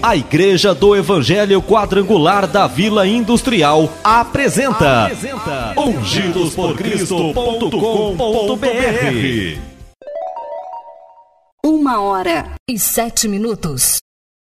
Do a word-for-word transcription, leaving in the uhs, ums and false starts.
A Igreja do Evangelho Quadrangular da Vila Industrial apresenta, apresenta ungidos por cristo ponto com ponto br. Uma hora e sete minutos.